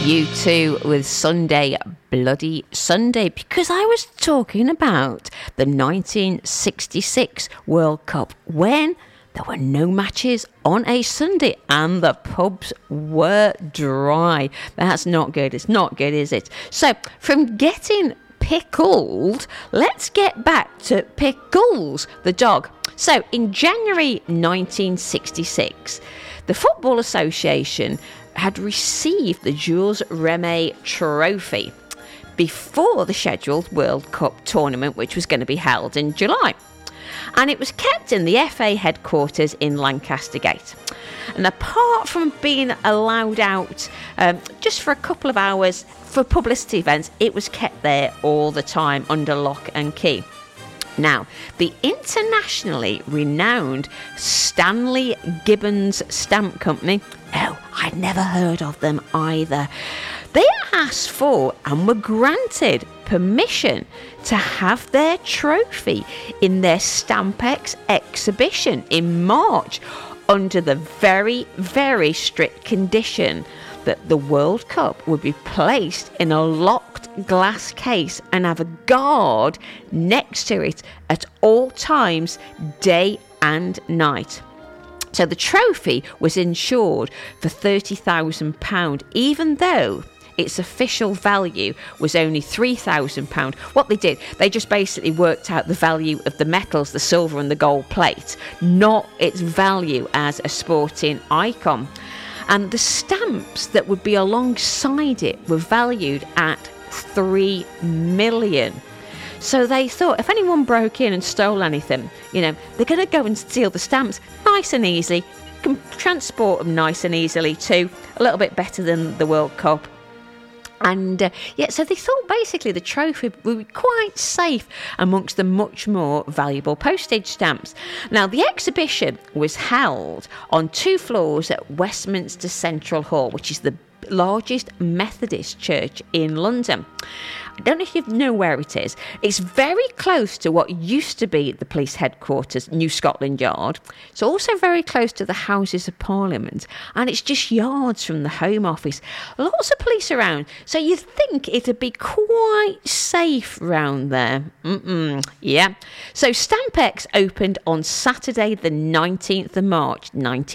U2 with Sunday Bloody Sunday, because I was talking about the 1966 World Cup when there were no matches on a Sunday and the pubs were dry. That's not good. It's not good, is it? So from getting pickled, let's get back to Pickles the dog. So in January 1966, the Football Association had received the Jules Rimet Trophy before the scheduled World Cup tournament, which was going to be held in July. And it was kept in the FA headquarters in Lancaster Gate. And apart from being allowed out just for a couple of hours for publicity events, it was kept there all the time under lock and key. Now, the internationally renowned Stanley Gibbons Stamp Company, oh, I'd never heard of them either. They asked for and were granted permission to have their trophy in their Stampex exhibition in March under the very, very strict condition that the World Cup would be placed in a locked glass case and have a guard next to it at all times, day and night. So the trophy was insured for £30,000, even though its official value was only £3,000. What they did, they just basically worked out the value of the metals, the silver and the gold plate, not its value as a sporting icon. And the stamps that would be alongside it were valued at £3 million. So they thought if anyone broke in and stole anything, they're going to go and steal the stamps nice and easy, can transport them nice and easily too, a little bit better than the World Cup. And so they thought basically the trophy would be quite safe amongst the much more valuable postage stamps. Now, the exhibition was held on 2 floors at Westminster Central Hall, which is the largest Methodist church in London. I don't know if you know where it is. It's very close to what used to be the police headquarters, New Scotland Yard. It's also very close to the Houses of Parliament, and it's just yards from the Home Office. Lots of police around, so you'd think it'd be quite safe round there. Yeah. So Stampex opened on Saturday the 19th of March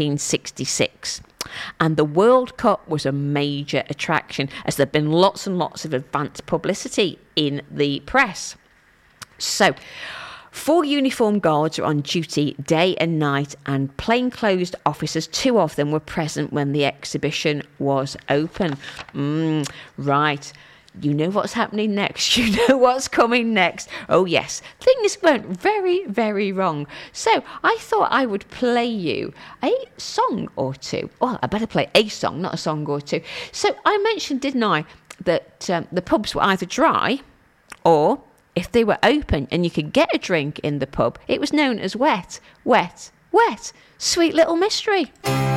1966. And the World Cup was a major attraction, as there'd been lots and lots of advance publicity in the press. So 4 uniformed guards were on duty day and night, and plainclothes officers, 2 of them, were present when the exhibition was open. Right. You know what's happening next. You know what's coming next. Oh, yes. Things went very, very wrong. So I thought I would play you a song or two. Well, I better play a song, not a song or two. So I mentioned, didn't I, that the pubs were either dry or if they were open and you could get a drink in the pub, it was known as wet, wet, wet. Sweet little mystery.